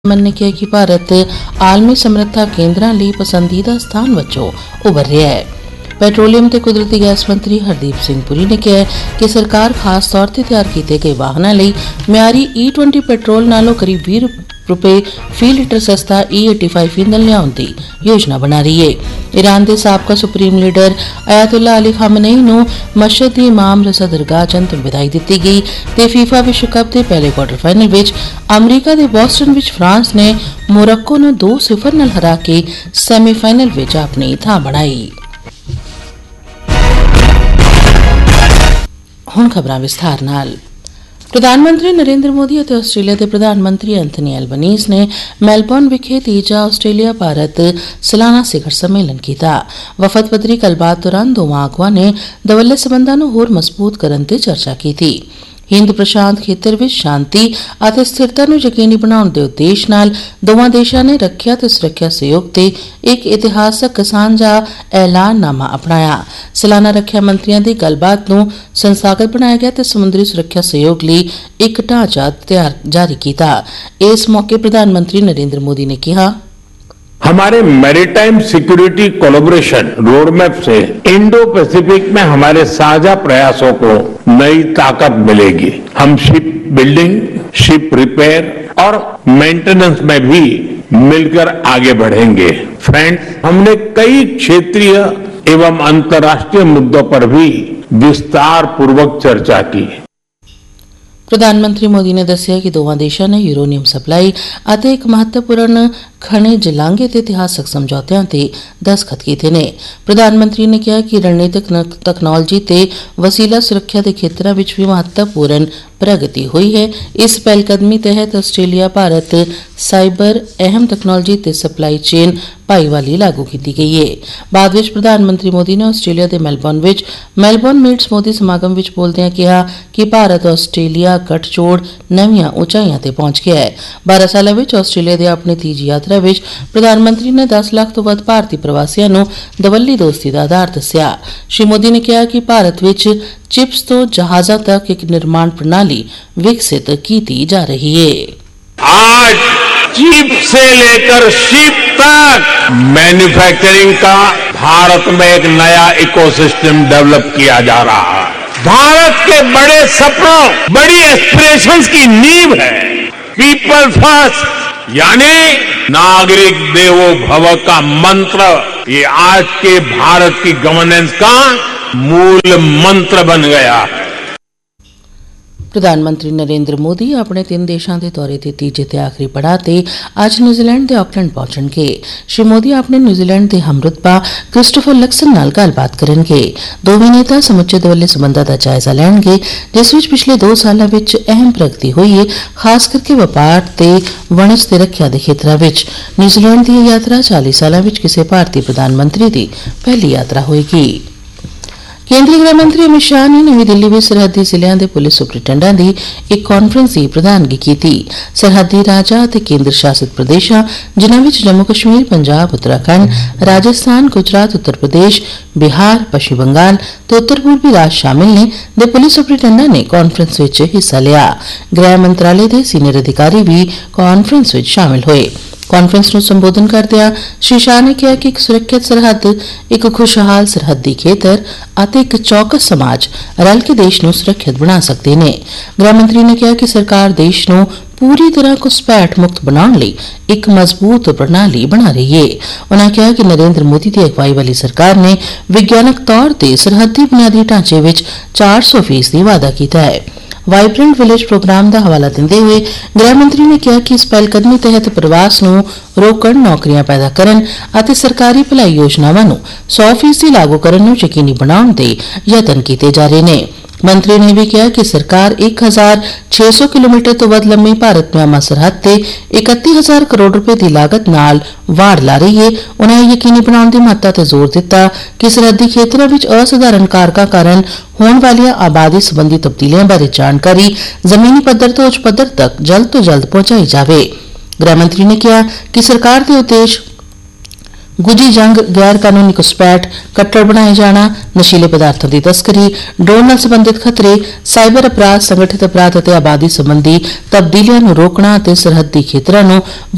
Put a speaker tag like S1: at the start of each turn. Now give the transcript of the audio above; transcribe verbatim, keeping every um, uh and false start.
S1: मन ने कहा कि भारत आलमी समर्था केंद्रां लई पसंदीदा स्थान वजों उभर रहा है। पेट्रोलियम ते कुदरती गैस मंत्री हरदीप सिंह पुरी ने कहा कि सरकार खास तौर पर तैयार किए गए वाहनों लई म्यारी ई ट्वेंटी पेट्रोल नालों करीब बीस रुपए फी लीटर सस्ता ई पचासी ईंधन लियाउण दी योजना बना रही है। ईरान के साबका supreme leader Ayatollah Ali Khamenei नूं मस्जिद दी इमाम रज़ा दरगाह च अंतिम विदाई दी गई ते फीफा विश्व कप के पहले क्वार्टर फाइनल विच अमरीका के बोस्टन विच फ्रांस ने मोरक्को नूं दो सिफर नाल हरा के सैमीफाइनल विच अपनी थां बनाई। हुण खबरां विस्तार नाल। प्रधानमंत्री नरेंद्र मोदी और आस्ट्रेलिया के प्रधानमंत्री एंथनी एल्बनीज ने मेलबोर्न विखे तीजा आस्ट्रेलिया भारत सालाना शिखर सम्मेलन किया। वफद पद्धरी गलबात दौरान दोवां आगुआं ने दवल्ले संबंधां नूं होर मजबूत करन ते चर्चा की। हिंद प्रशांत खेतर विच शांति और स्थिरता नूं यकीनी बनाउण दे उद्देश नाल दोवां देशां ने रखिया ते सुरक्षा सहयोग ते एक इतिहासक सांझा ऐलाननामा अपनाया। सालाना रखिया मंत्रियों की गलबात नूं संस्थागत बनाया गया ते समुद्री सुरक्षा सहयोग लई एक ढांचा तैयार जारी किया। इस मौके प्रधानमंत्री नरेंद्र मोदी ने कहा,
S2: हमारे मैरीटाइम सिक्योरिटी कोलैबोरेशन रोडमैप से इंडो पैसिफिक में हमारे साझा प्रयासों को नई ताकत मिलेगी। हम शिप बिल्डिंग, शिप रिपेयर और मेंटेनेंस में भी मिलकर आगे बढ़ेंगे। फ्रेंड्स, हमने कई क्षेत्रीय एवं अंतर्राष्ट्रीय मुद्दों पर भी विस्तार पूर्वक चर्चा की।
S1: प्रधानमंत्री मोदी ने दस्सिया कि दोवां देशां ने यूरेनियम सप्लाई अते एक महत्वपूर्ण खनिज लांघे ते इतिहासक समझौतियां ते दस्तखत कीते ने। प्रधानमंत्री ने कहा कि रणनीतिक तकनोलॉजी ते वसीला सुरक्षा के क्षेत्रों में भी महत्वपूर्ण प्रगति हुई है। इस पहलकदमी तहत आस्ट्रेलिया भारत साइबर अहम तकनोलॉजी ते सप्लाई चेन भाईवाली लागू की गई है। बाद विच प्रधानमंत्री मोदी ने आस्ट्रेलिया के मेलबोर्न विच मेलबोर्न मीट्स मोदी समागम विच बोलदियां कहा कि भारत आस्ट्रेलिया गठजोड़ नवीं ऊंचाइयां ते पहुंच गया है। बारह साल विच आस्ट्रेलिया की अपनी तीजी यात्रा विच प्रधानमंत्री ने दस लाख तो वध भारतीय प्रवासियों नूं दवल्ली दोस्ती का आधार दस्सिया। श्री मोदी ने कहा कि भारत विच चिप्स तो जहाज़ों तक एक निर्माण प्रणाली विकसित की जा रही है।
S2: आज चिप से लेकर शिप तक मैन्युफैक्चरिंग का भारत में एक नया इकोसिस्टम डेवलप किया जा रहा है। भारत के बड़े सपनों, बड़ी एस्पिरेशंस की नींव है पीपल फर्स्ट, यानी नागरिक देवो भव का मंत्र। ये आज के भारत की गवर्नेंस का मूल मंत्र बन गया है।
S1: प्रधानमंत्री नरेंद्र मोदी अपने तीन देशों के दौरे के तीजे ते आखिरी पड़ाव ते अज न्यूजीलैंड के ऑकलैंड पहुंचणगे। श्री मोदी अपने न्यूजीलैंड के हमरुतबा क्रिस्टोफर लक्सन नाल गलबात करनगे। दोवें नेता समुचे दवल्ले संबंधां दा जायजा लैणगे, जिस विच पिछले दो सालां विच अहम प्रगति हुई है, खास करके व्यापार ते वणज ते रखिया दे खेतरां विच। न्यूजीलैंड की यह यात्रा चालीस सालां विच किसी भारतीय प्रधानमंत्री की पहली यात्रा होएगी। केंद्रीय गृह मंत्री अमित शाह ने नवी दिल्ली में सरहदी जिलों के पुलिस सुपरिटेंडेंटां की एक कॉन्फ्रेंस की प्रधानगी की। सरहदी राजा ते केंद्र शासित प्रदेशों जिन्हां विच जम्मू कश्मीर, पंजाब, उत्तराखंड, राजस्थान, गुजरात, उत्तर प्रदेश, बिहार, पश्चिम बंगाल ते उत्तर पूर्वी राज्य शामिल ने दे पुलिस सुपरिटेंडेंटां ने कॉन्फ्रेंस विच हिस्सा लिया। गृह मंत्रालय के सीनियर अधिकारी भी कॉन्फ्रेंस विच शामिल हुए। कॉन्फ्रेंस को संबोधन करदिया श्री शाह ने कहा कि एक सुरक्षित सरहद, एक खुशहाल सरहदी खेतर और एक चौकस समाज रल के देश को सुरक्षित बना सकते हैं। गृह मंत्री ने कहा कि सरकार देश को पूरी तरह घुसपैठ मुक्त बनाने लई एक मजबूत प्रणाली बना रही है। उन्होंने कहा कि नरेंद्र मोदी की अगवाई वाली सरकार ने विज्ञानक तौर पर सरहदी बुनियादी ढांचे विच चार सौ फीसदी वाधा किया है। वाइब्रेंट विलेज प्रोग्राम का हवाला देते हुए गृह मंत्री ने कहा कि इस पहलकदमी तहत प्रवास को रोकण, नौकरियां पैदा करन और सरकारी भलाई योजनावां नूं सौ फीसदी लागू करन नूं यकीनी बनाउण दे यतन किए जा रहे हैं। मंत्री ने भी कहा कि सरकार एक हजार छे सौ किलोमीटर तो वध लंबी भारत म्यांमार सरहद ते इकत्ती हजार करोड़ रुपए की लागत नाल वाड़ ला रही है। उन्हें यकीनी बनाने की महत्ता ते जोर दिता कि सरहदी क्षेत्रों में असाधारण कारकों कारण होने वाली आबादी संबंधी तब्दीलियों बारे जानकारी जमीनी पद्धर तो उच्च पद्धर तक जल्द तो जल्द पहुंचाई जाए। गृह मंत्री ने कहा कि सरकार के उद्देश्य गुजी जंग, गैर कानूनी घुसपैठ, कट्टर बनाए जाना, नशीले पदार्थों की तस्करी, ड्रोन नाल संबंधित खतरे, साइबर अपराध, संगठित अपराध और आबादी संबंधी तब्दीलियां नूं रोकना ते सरहदी खेतरां नूं